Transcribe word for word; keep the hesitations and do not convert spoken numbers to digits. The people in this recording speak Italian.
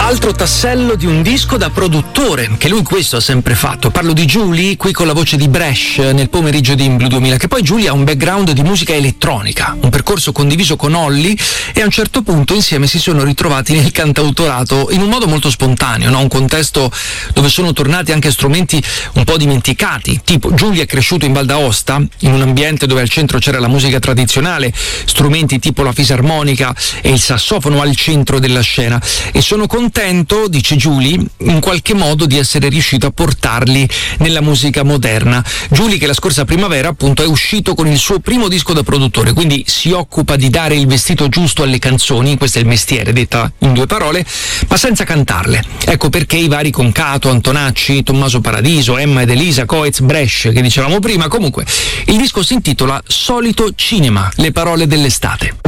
Altro tassello di un disco da produttore, che lui questo ha sempre fatto. Parlo di Julie, qui con la voce di Bresh nel pomeriggio di Blue duemila, che poi Julie ha un background di musica elettronica, un percorso condiviso con Olly, e a un certo punto insieme si sono ritrovati nel cantautorato in un modo molto spontaneo, no? Un contesto dove sono tornati anche strumenti un po' dimenticati, tipo Julie è cresciuto in Val d'Aosta, in un ambiente dove al centro c'era la musica tradizionale, strumenti tipo la fisarmonica e il sassofono al centro della scena, e sono contento, dice Julie, in qualche modo di essere riuscito a portarli nella musica moderna. Julie, che la scorsa primavera appunto è uscito con il suo primo disco da produttore, quindi si occupa di dare il vestito giusto alle canzoni, questo è il mestiere detta in due parole, ma senza cantarle. Ecco perché i vari Concato, Antonacci, Tommaso Paradiso, Emma ed Elisa, Coez, Bresh che dicevamo prima. Comunque il disco si intitola Solito Cinema, le parole dell'estate.